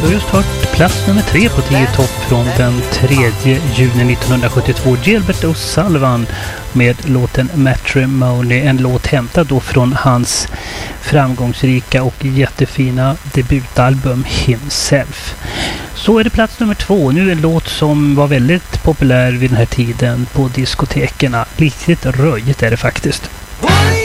har just hört plats nummer 3 på 10 topp från den 3 juni 1972. Gilbert O'Sullivan med låten Matrimony, en låt hämtad då från hans framgångsrika och jättefina debutalbum Himself. Så är det plats nummer 2. Nu en låt som var väldigt populär vid den här tiden på diskotekerna. Riktigt röjigt är det faktiskt.